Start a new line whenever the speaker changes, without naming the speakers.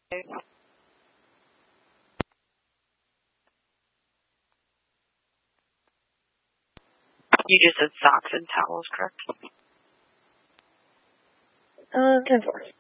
You just said socks and towels, correct?
10-4.